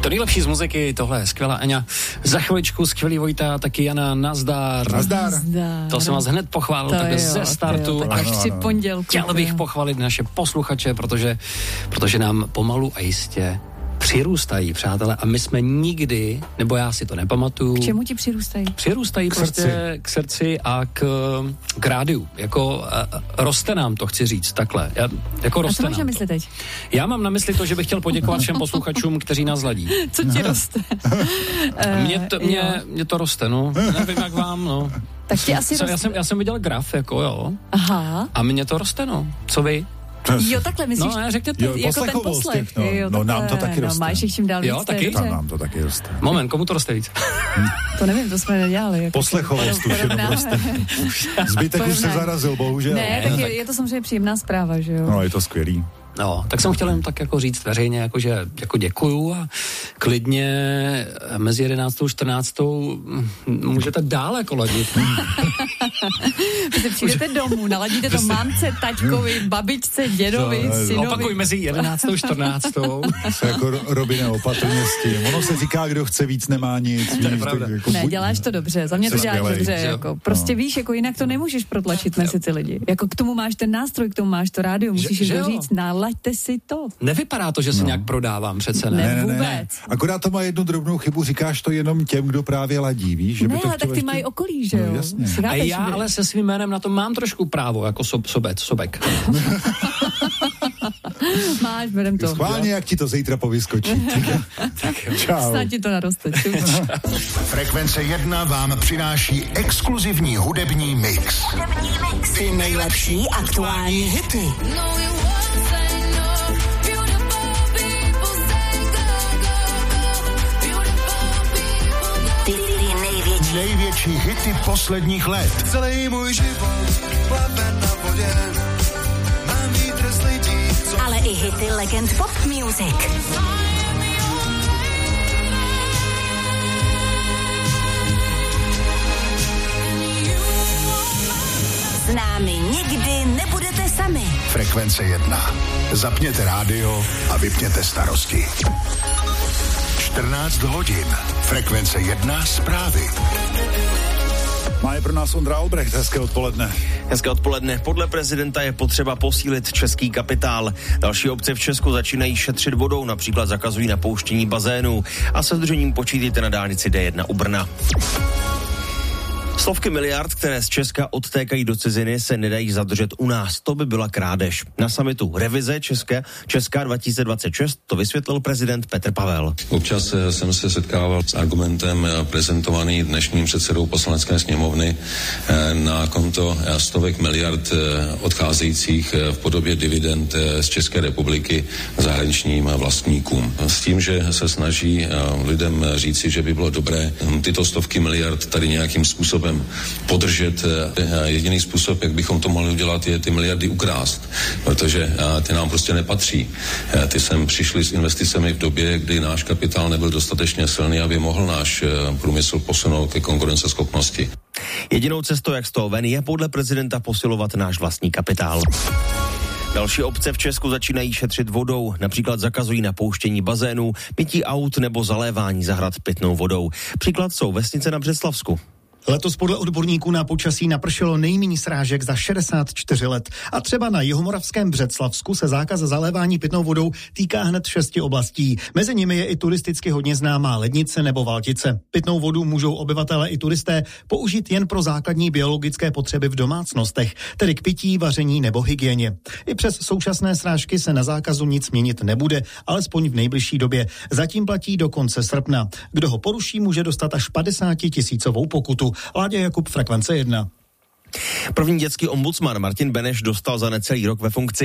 To nejlepší z muziky, tohle je skvělá Eňa. Za chviličku skvělý Vojta, taky Jana, nazdar. Nazdar. To jsem vás hned pochválil takhle ze startu. Až při pondělku. Chtěl bych pochválit naše posluchače, protože nám pomalu a jistě přirůstají, přátelé, a my jsme nikdy, nebo já si to nepamatuju. K čemu ti přirůstají? Přirůstají prostě k srdci a k rádiu. Jako roste nám to, chci říct, takhle. Jako roste. A co máš na mysli teď? Já mám na mysli to, že bych chtěl poděkovat všem posluchačům, kteří nás ladí. Co ti roste? Mně to roste, no. Nevím, jak vám, no. Tak ti asi roste. Já jsem viděl graf, jako jo. Aha. A mně to roste, no. Co vy? Jo, takhle myslíš? No, řekněte. Jako ten poslech. No, nám to taky roste. Máš jich čím dál víc. Jo, taky? Tam nám to taky roste. Moment, komu to roste víc? To nevím, to jsme nedělali. Jako poslechovost už jenom roste. Zbytek už se zarazil, bohužel. Ne, tak je to samozřejmě příjemná zpráva, že jo? No, je to skvělý. No, tak jsem chtěl jen tak jako říct veřejně, jakože jako děkuju a klidně mezi 11. a 14. můžete dále koladit. Vy přijdete domů, naladíte to mámce, taťkovi, babičce, dědovi, synovi. Opakuj mezi 11. a 14. Se jako Robine opatrně s tím. Ono se říká, kdo chce víc, nemá nic. To je pravda. Jako ne, děláš to dobře, za mě to děláš dobře. Jako, prostě víš, jako jinak to nemůžeš protlačit mezi ty lidi. Jako k tomu máš ten nástroj, k tomu máš to rádio, musíš jim říct, nalaďte si to. Nevypadá to, že se nějak prodávám, přece ne. Ne, vůbec. Ne. Akorát to má jednu drobnou chybu, říkáš to jenom těm, kdo právě ladí, víš? Že ne, by to ale tak ty mají okolí, že jo? No, jasně. A já ale se svým jménem na to mám trošku právo, jako sobek. Máš, berem to. Schválně, jak ti to zítra povyskočí. Čau. Snad ti to naroste. Frekvence 1 vám přináší exkluzivní hudební mix. Ty nejlepší aktuální hity. Ty Největší hity posledních let. Celý můj život plaven na vodě. Mám vítr z lidí, ale i hity legend pop music. S námi nikdy nebudete sami. Frekvence 1. Zapněte rádio a vypněte starosti. 14 hodin. Frekvence 1 zprávy. Má je pro nás Ondra Albrecht. Hezké odpoledne. Hezké odpoledne. Podle prezidenta je potřeba posílit český kapitál. Další obce v Česku začínají šetřit vodou, například zakazují napouštění bazénů a se zdržením počítejte na dálnici D1 u Brna. Stovky miliard, které z Česka odtékají do ciziny, se nedají zadržet u nás. To by byla krádež. Na summitu Revize Česká 2026 to vysvětlil prezident Petr Pavel. Občas jsem se setkával s argumentem prezentovaný dnešním předsedou Poslanecké sněmovny na konto stovek miliard odcházejících v podobě dividend z České republiky zahraničním vlastníkům. S tím, že se snaží lidem říci, že by bylo dobré tyto stovky miliard tady nějakým způsobem podržet. Jediný způsob, jak bychom to mohli udělat, je ty miliardy ukrást, protože ty nám prostě nepatří. Ty sem přišly s investicemi v době, kdy náš kapitál nebyl dostatečně silný, aby mohl náš průmysl posunout ke konkurenceschopnosti. Jedinou cestou, jak z toho ven, je podle prezidenta posilovat náš vlastní kapitál. Další obce v Česku začínají šetřit vodou, například zakazují napouštění bazénů, mytí aut nebo zalévání zahrad pitnou vodou. Příklad jsou vesnice na Břeclavsku. Letos podle odborníků na počasí napršelo nejméně srážek za 64 let. A třeba na jihomoravském Břeclavsku se zákaz zalévání pitnou vodou týká hned 6 oblastí. Mezi nimi je i turisticky hodně známá Lednice nebo Valtice. Pitnou vodu můžou obyvatelé i turisté použít jen pro základní biologické potřeby v domácnostech, tedy k pití, vaření nebo hygieně. I přes současné srážky se na zákazu nic měnit nebude, alespoň v nejbližší době. Zatím platí do konce srpna. Kdo ho poruší, může dostat až 50 000 pokutu. Láďa Jakub, Frekvence 1. První dětský ombudsman Martin Beneš dostal za necelý rok ve funkci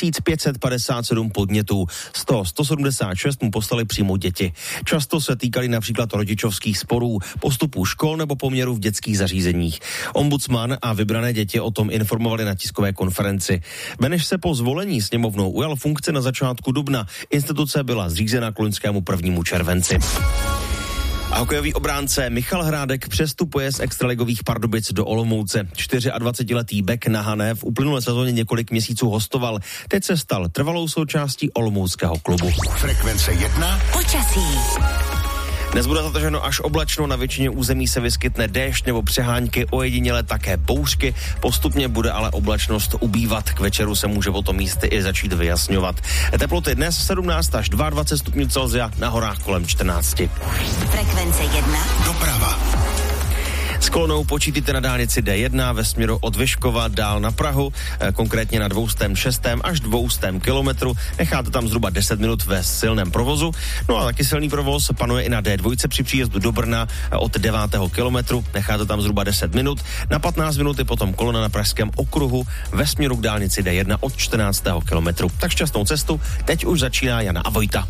1557 podnětů. Z toho 176 mu poslali přímo děti. Často se týkali například rodičovských sporů, postupů škol nebo poměrů v dětských zařízeních. Ombudsman a vybrané děti o tom informovali na tiskové konferenci. Beneš se po zvolení sněmovnou ujal funkce na začátku dubna. Instituce byla zřízena k loňskému 1. červenci. A hokejový obránce Michal Hrádek přestupuje z extraligových Pardubic do Olomouce. 24letý bek na Hané v uplynulé sezóně několik měsíců hostoval. Teď se stal trvalou součástí olomouckého klubu. Frekvence 1. Počasí. Dnes bude zataženo až oblačno, na většině území se vyskytne déšť nebo přehánky, ojediněle také bouřky. Postupně bude ale oblačnost ubývat. K večeru se může potom místy i začít vyjasňovat. Teploty dnes 17 až 22 stupňů Celsia, na horách kolem 14. Frekvence 1. Doprava. S kolonou počítejte na dálnici D1 ve směru od Vyškova dál na Prahu, konkrétně na 206. až 200. kilometru. Necháte tam zhruba 10 minut ve silném provozu. No a taky silný provoz panuje i na D2 při příjezdu do Brna od 9. kilometru. Necháte tam zhruba 10 minut. Na 15 minut je potom kolona na pražském okruhu ve směru k dálnici D1 od 14. kilometru. Tak šťastnou cestu. Teď už začíná Jana a Vojta.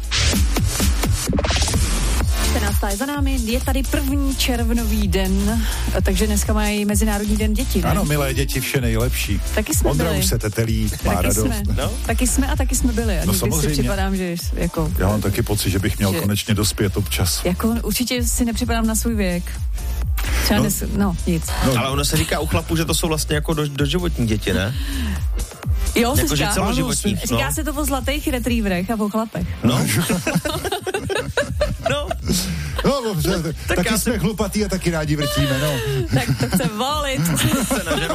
14. je za námi, je tady 1. červnový den, takže dneska mají Mezinárodní den dětí. Ne? Ano, milé děti, vše nejlepší. Taky jsme Ondra byli. už se tetelí, má taky radost. No? Taky jsme a taky jsme byli. A No někdy si samozřejmě. připadám, že jako... Já mám taky pocit, že bych měl konečně dospět občas. Jako určitě si nepřipadám na svůj věk. Třeba nic. No. Ale ono se říká u chlapů, že to jsou vlastně jako doživotní děti, ne? Jo, se Jako, že říká. celoživotní. Říká se to o zlatých retrieverech a o chlapech. No. No, dobře, taky jsme chlupatý a taky rádi vrtíme, no. Tak to chce volit.